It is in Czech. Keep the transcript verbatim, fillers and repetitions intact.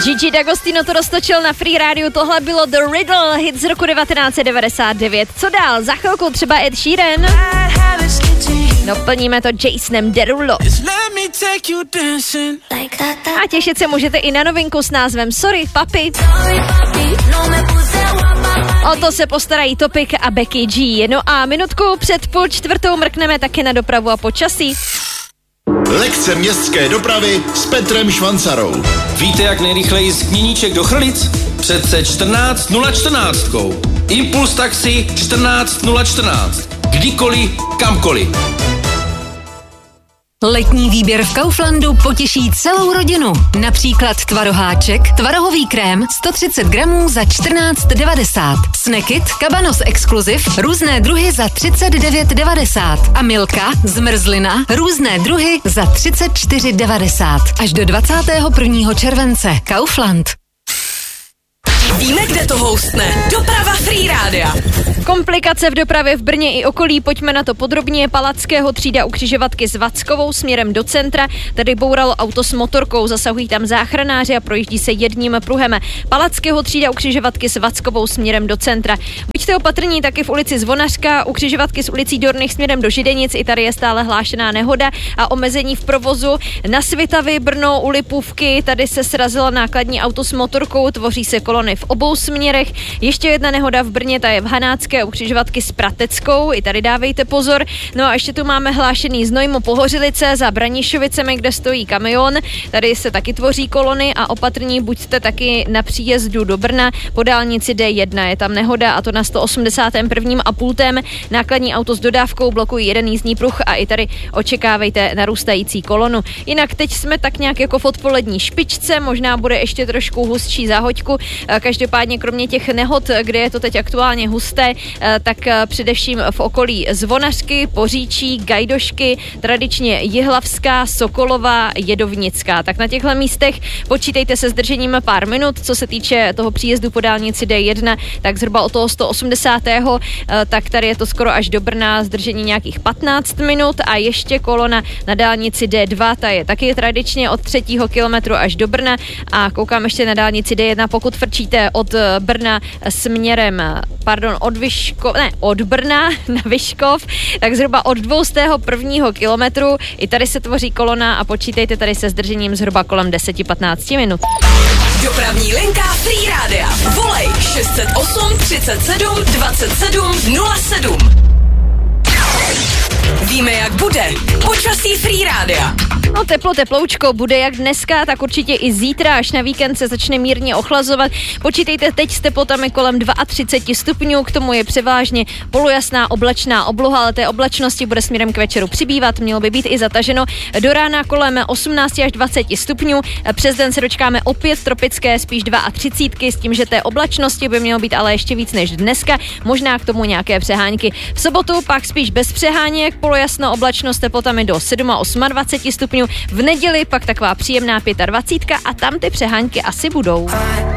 Gigi D'Agostino to roztočil na Free Radio, tohle bylo The Riddle, hit z roku devatenáct set devadesát devět. Co dál? Za chvilku třeba Ed Sheeran. Doplníme to Jasonem Derulo. A těšit se můžete i na novinku s názvem Sorry, papi. O to se postarají Topik a Becky G. No a minutku před půl čtvrtou mrkneme také na dopravu a počasí. Lekce městské dopravy s Petrem Švancarou. Víte, jak nejrychleji z Kníníček do Chrlic? Přece čtrnáct nula čtrnáct. Impuls taxi čtrnáct nula čtrnáct. Kdykoliv, kamkoliv. Letní výběr v Kauflandu potěší celou rodinu. Například tvaroháček, tvarohový krém sto třicet gramů za čtrnáct devadesát. Snackit, Cabanos Exclusive, různé druhy za třicet devět devadesát. A Milka, zmrzlina, různé druhy za třicet čtyři devadesát. Až do dvacátého prvního července. Kaufland. Víme, kde to houstne. Doprava Free Rádia. Komplikace v dopravě v Brně i okolí, pojďme na to podrobně. Palackého třída u křižovatky s Vackovou směrem do centra, tady bouralo auto s motorkou, zasahují tam záchranáři a projíždí se jedním pruhem. Palackého třída u křižovatky s Vackovou směrem do centra. Buďte opatrní taky v ulici Zvonařka, u křižovatky s ulicí Dorných směrem do Židenic, i tady je stále hlášená nehoda a omezení v provozu. Na Svitavy, Brno, u Lipůvky, tady se srazilo nákladní auto s motorkou, tvoří se kolony v obou směrech. Ještě jedna nehoda v Brně, ta je v Hanácké u křižovatky s Prateckou, i tady dávejte pozor. No a ještě tu máme hlášený Znojmo Pohořilice za Branišovicemi, kde stojí kamion. Tady se taky tvoří kolony a opatrní buďte taky na příjezdu do Brna po dálnici D jedna. Je tam nehoda a to na sto osmdesátém prvním a pultém. Nákladní auto s dodávkou blokují jeden jízdní pruh a i tady očekávejte narůstající kolonu. Jinak teď jsme tak nějak jako v odpolední špičce, možná bude ještě trošku hustší záhoďku. Každopádně kromě těch nehod, kde je to teď aktuálně husté, tak především v okolí Zvonařky, Poříčí, Gajdošky, tradičně Jihlavská, Sokolová, Jedovnická. Tak na těchto místech počítejte se zdržením pár minut. Co se týče toho příjezdu po dálnici D jedna, tak zhruba od toho sto osmdesátého tak tady je to skoro až do Brna, zdržení nějakých patnáct minut a ještě kolona na dálnici D dva, ta je taky tradičně od třetího kilometru až do Brna a koukám ještě na dálnici D jedna, pokud frčíte od Brna směrem, pardon, od Vyškov, ne, od Brna na Vyškov, tak zhruba od dvoustého prvního kilometru. I tady se tvoří kolona a počítejte tady se zdržením zhruba kolem deset až patnáct minut. Dopravní linka Free Rádia. Volej šest set osm třicet sedm dvacet sedm nula sedm. Víme, jak bude. Počasí Free Rádia. No teplo, teploučko bude jak dneska, tak určitě i zítra, až na víkend se začne mírně ochlazovat. Počítejte teď s teplotami kolem třicet dva stupňů, k tomu je převážně polojasná oblačná obloha, ale té oblačnosti bude směrem k večeru přibývat, mělo by být i zataženo. Do rána kolem osmnáct až dvacet stupňů, přes den se dočkáme opět tropické, spíš třicet dva, s tím, že té oblačnosti by mělo být ale ještě víc než dneska, možná k tomu nějaké přehánky. V sobotu pak spíš bez přeháněk, polojasno oblačnost teplotami do sedm až dvacet osm stupňů. V neděli pak taková příjemná dvacet pět a tam ty přehánky asi budou.